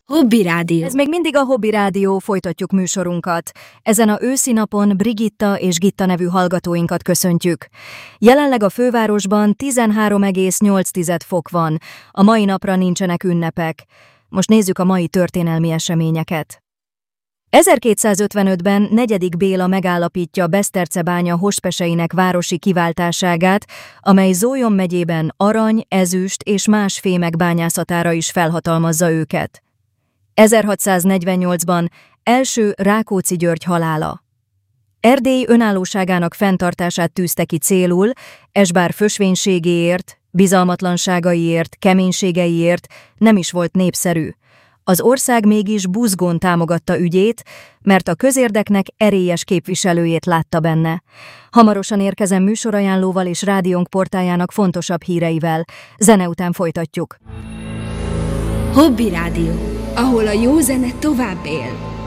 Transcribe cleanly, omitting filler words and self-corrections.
Hobby Rádió. Ez még mindig a Hobby Rádió, folytatjuk műsorunkat. Ezen a őszi napon Brigitta és Gitta nevű hallgatóinkat köszöntjük. Jelenleg a fővárosban 13,8 fok van. A mai napra nincsenek ünnepek. Most nézzük a mai történelmi eseményeket. 1255-ben negyedik Béla megállapítja Besztercebánya hospeseinek városi kiváltásságát, amely Zólyom megyében arany, ezüst és más fémek bányászatára is felhatalmazza őket. 1648-ban első Rákóczi György halála. Erdély önállóságának fenntartását tűzte ki célul, s bár fösvénységéért, bizalmatlanságaiért, keménységeiért nem is volt népszerű. Az ország mégis buzgón támogatta ügyét, mert a közérdeknek erélyes képviselőjét látta benne. Hamarosan érkezem műsorajánlóval és rádiónk portájának fontosabb híreivel. Zene után folytatjuk. Hobby Rádió, ahol a jó zene tovább él.